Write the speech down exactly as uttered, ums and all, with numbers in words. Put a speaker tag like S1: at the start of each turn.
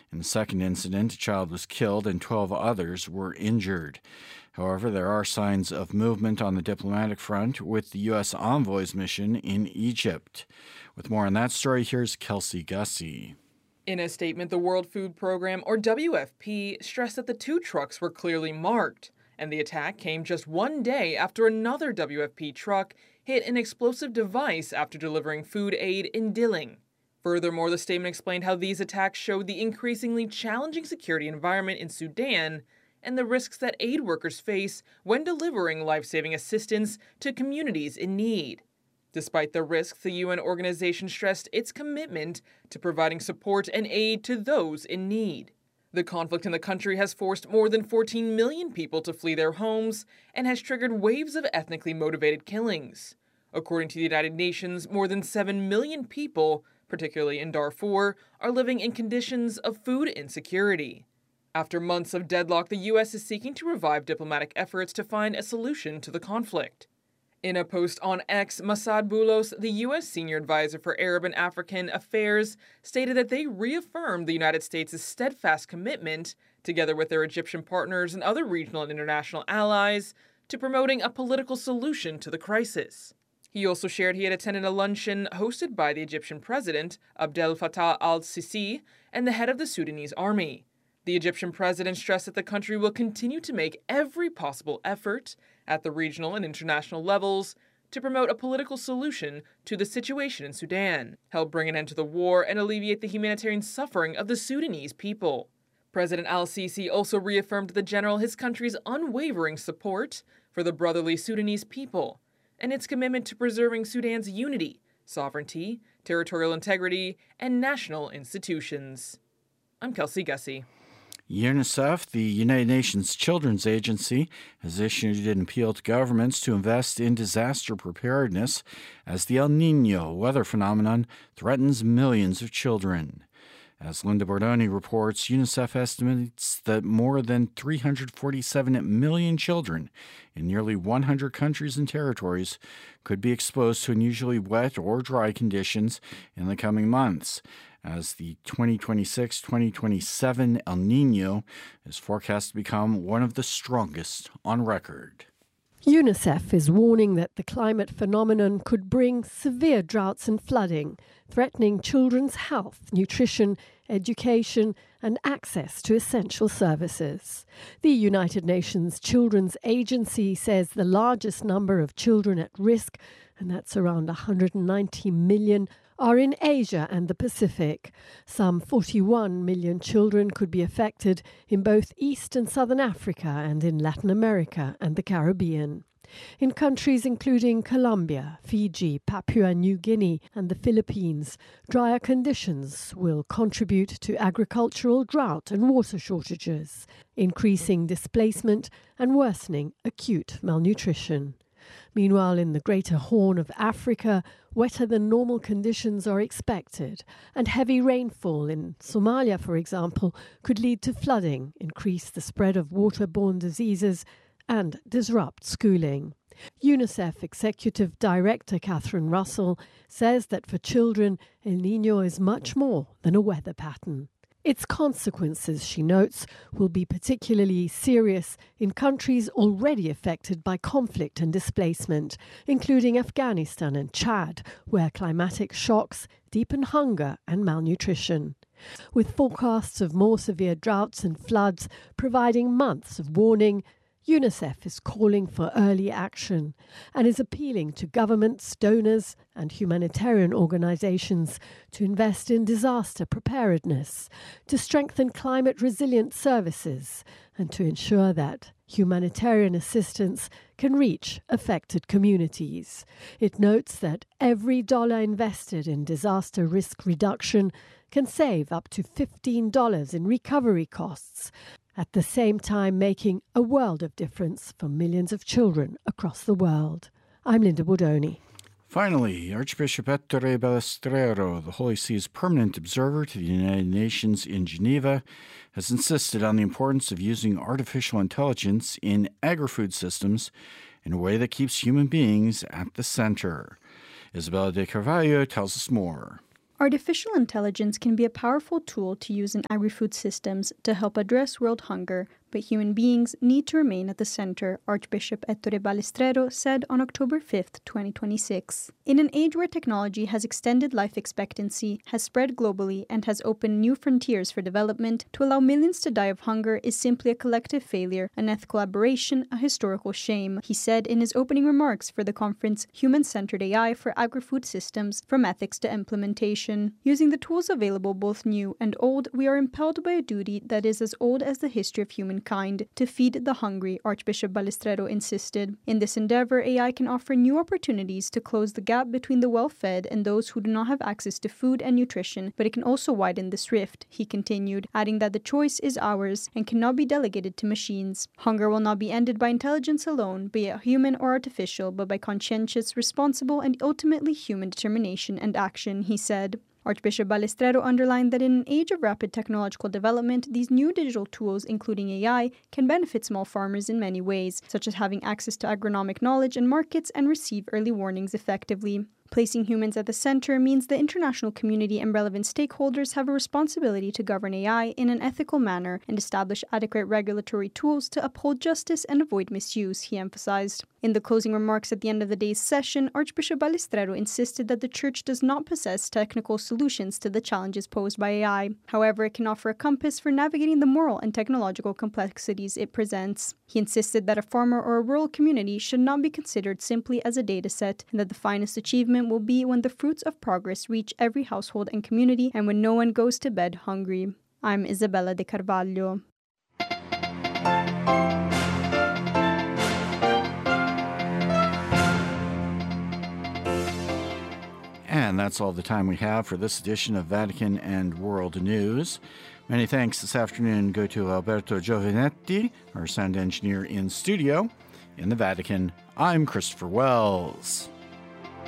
S1: In the second incident, a child was killed and twelve others were injured. However, there are signs of movement on the diplomatic front with the U S envoy's mission in Egypt. With more on that story, here's Kelsey Gussie.
S2: In a statement, the World Food Program, or W F P, stressed that the two trucks were clearly marked, and the attack came just one day after another W F P truck hit an explosive device after delivering food aid in Dilling. Furthermore, the statement explained how these attacks showed the increasingly challenging security environment in Sudan and the risks that aid workers face when delivering life-saving assistance to communities in need. Despite the risks, the U N organization stressed its commitment to providing support and aid to those in need. The conflict in the country has forced more than fourteen million people to flee their homes and has triggered waves of ethnically motivated killings. According to the United Nations, more than seven million people, particularly in Darfur, are living in conditions of food insecurity. After months of deadlock, the U S is seeking to revive diplomatic efforts to find a solution to the conflict. In a post on X, Massad Boulos, the U S Senior Advisor for Arab and African Affairs, stated that they reaffirmed the United States' steadfast commitment, together with their Egyptian partners and other regional and international allies, to promoting a political solution to the crisis. He also shared he had attended a luncheon hosted by the Egyptian president, Abdel Fattah al-Sisi, and the head of the Sudanese army. The Egyptian president stressed that the country will continue to make every possible effort at the regional and international levels to promote a political solution to the situation in Sudan, help bring an end to the war, and alleviate the humanitarian suffering of the Sudanese people. President al-Sisi also reaffirmed to the general his country's unwavering support for the brotherly Sudanese people and its commitment to preserving Sudan's unity, sovereignty, territorial integrity, and national institutions. I'm Kelsey Gussie.
S1: UNICEF, the United Nations Children's Agency, has issued an appeal to governments to invest in disaster preparedness as the El Niño weather phenomenon threatens millions of children. As Linda Bordoni reports, UNICEF estimates that more than three hundred forty-seven million children in nearly one hundred countries and territories could be exposed to unusually wet or dry conditions in the coming months, as the twenty twenty-six twenty twenty-seven El Niño is forecast to become one of the strongest on record.
S3: UNICEF is warning that the climate phenomenon could bring severe droughts and flooding, threatening children's health, nutrition, education, and access to essential services. The United Nations Children's Agency says the largest number of children at risk, and that's around one hundred ninety million, are in Asia and the Pacific. Some forty-one million children could be affected in both East and Southern Africa and in Latin America and the Caribbean. In countries including Colombia, Fiji, Papua New Guinea and the Philippines, drier conditions will contribute to agricultural drought and water shortages, increasing displacement and worsening acute malnutrition. Meanwhile, in the Greater Horn of Africa, wetter than normal conditions are expected, and heavy rainfall in Somalia, for example, could lead to flooding, increase the spread of waterborne diseases, and disrupt schooling. UNICEF Executive Director Catherine Russell says that for children, El Niño is much more than a weather pattern. Its consequences, she notes, will be particularly serious in countries already affected by conflict and displacement, including Afghanistan and Chad, where climatic shocks deepen hunger and malnutrition. With forecasts of more severe droughts and floods providing months of warning, UNICEF is calling for early action and is appealing to governments, donors and humanitarian organizations to invest in disaster preparedness, to strengthen climate-resilient services and to ensure that humanitarian assistance can reach affected communities. It notes that every dollar invested in disaster risk reduction can save up to fifteen dollars in recovery costs, at the same time making a world of difference for millions of children across the world. I'm Linda Bordoni.
S1: Finally, Archbishop Ettore Balestrero, the Holy See's permanent observer to the United Nations in Geneva, has insisted on the importance of using artificial intelligence in agri-food systems in a way that keeps human beings at the center. Isabella de Carvalho tells us more.
S4: Artificial intelligence can be a powerful tool to use in agri-food systems to help address world hunger, but human beings need to remain at the center, Archbishop Ettore Balestrero said on October fifth, twenty twenty-six. In an age where technology has extended life expectancy, has spread globally, and has opened new frontiers for development, to allow millions to die of hunger is simply a collective failure, an ethical aberration, a historical shame, he said in his opening remarks for the conference Human-Centered A I for Agri-Food Systems, From Ethics to Implementation. Using the tools available both new and old, we are impelled by a duty that is as old as the history of humankind. Kind to feed the hungry, Archbishop Balestrero insisted. In this endeavor, A I can offer new opportunities to close the gap between the well-fed and those who do not have access to food and nutrition, but it can also widen this rift, he continued, adding that the choice is ours and cannot be delegated to machines. Hunger will not be ended by intelligence alone, be it human or artificial, but by conscientious, responsible, and ultimately human determination and action, he said. Archbishop Balestrero underlined that in an age of rapid technological development, these new digital tools, including A I, can benefit small farmers in many ways, such as having access to agronomic knowledge and markets and receive early warnings effectively. Placing humans at the center means the international community and relevant stakeholders have a responsibility to govern A I in an ethical manner and establish adequate regulatory tools to uphold justice and avoid misuse, he emphasized. In the closing remarks at the end of the day's session, Archbishop Balestrero insisted that the Church does not possess technical solutions to the challenges posed by A I. However, it can offer a compass for navigating the moral and technological complexities it presents. He insisted that a farmer or a rural community should not be considered simply as a data set, and that the finest achievement will be when the fruits of progress reach every household and community and when no one goes to bed hungry. I'm Isabella De Carvalho.
S1: And that's all the time we have for this edition of Vatican and World News. Many thanks this afternoon go to Alberto Giovinetti, our sound engineer in studio. In the Vatican, I'm Christopher Wells.